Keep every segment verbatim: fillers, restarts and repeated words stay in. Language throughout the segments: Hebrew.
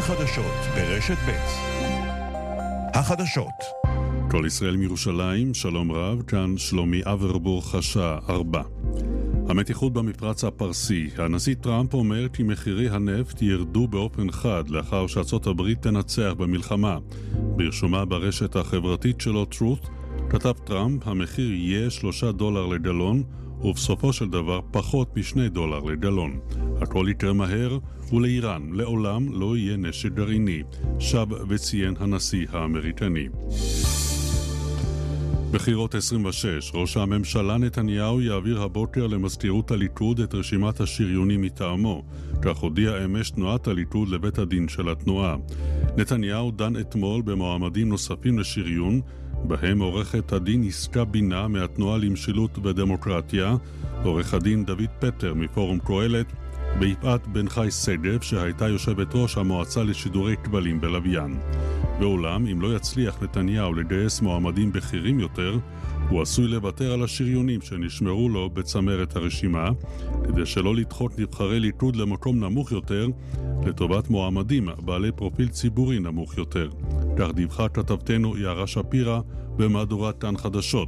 חדשות ברשת ב'. החדשות. כל ישראל מירושלים, שלום רב, כאן שלומי אברבוך, השעה ארבע. המתיחות במפרץ הפרסי. הנשיא טראמפ אומר כי מחירי הנפט ירדו באופן חד לאחר שארצות הברית תנצח במלחמה. ברשומה ברשת החברתית שלו Truth, כתב טראמפ, המחיר יהיה שלושה דולר לגלון, ובסופו של דבר פחות משני דולר לגלון. הכל יותר מהר, ולאיראן לעולם לא יהיה נשק גרעיני, שב וציין הנשיא האמריקני. בחירות עשרים ושש, ראש הממשלה נתניהו יעביר הבוקר למזכירות הליכוד את רשימת השריונים מטעמו, כך הודיע אמש תנועת הליכוד לבית הדין של התנועה. נתניהו דן אתמול במועמדים נוספים לשריון, בהם עורכת הדין עסקה בינה מהתנועה למשילות ודמוקרטיה, עורך הדין דוד פטר מפורום קהלת, ויפעת בן חי שגב שהייתה יושבת ראש המועצה לשידורי כבלים בלוויין. ואולם, אם לא יצליח נתניהו לגייס מועמדים בכירים יותר, הוא עשוי לוותר על השריונים שנשמרו לו בצמרת הרשימה, כדי שלא לדחות נבחרי ליכוד למקום נמוך יותר, לטובת מועמדים בעלי פרופיל ציבורי נמוך יותר. כך דיווחה כתבתנו יערה שפירא במהדורת כאן חדשות.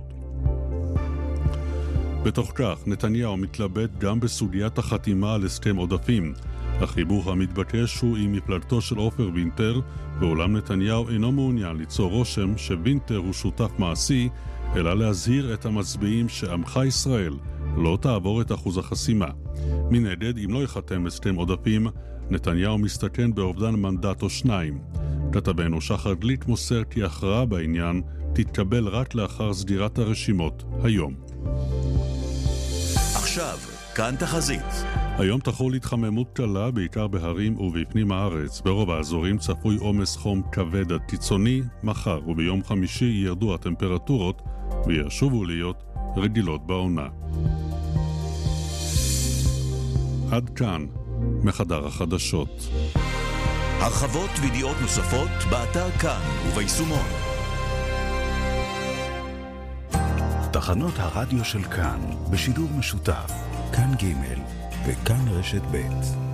בתוך כך, נתניהו מתלבט גם בסוגיית החתימה על הסכם עודפים. החיבור המתבקש הוא עם מפלגתו של עופר וינטר, ואולם נתניהו אינו מעוניין ליצור רושם שווינטר הוא שותף מעשי, אלא להזהיר את המצביעים שעמך ישראל לא תעבור את אחוז החסימה. מנגד, אם לא יחתם הסכם עודפים, נתניהו מסתכן באובדן מנדט או שניים. כתבנו שחר גליק מוסר כי הכרעה בעניין תתקבל רק לאחר סגירת הרשימות היום. עכשיו, כאן תחזית. היום תחול התחממות קלה בעיקר בהרים ובפנים הארץ. ברוב האזורים צפוי עומס חום כבד עד קיצוני. מחר וביום חמישי ירדו הטמפרטורות וישובו להיות רגילות בעונה. עד כאן מחדר החדשות. הרחבות וידיעות נוספות באתר כאן וביישומון. תחנות הרדיו של כאן בשידור משותף, כאן ג' וכאן רשת ב'.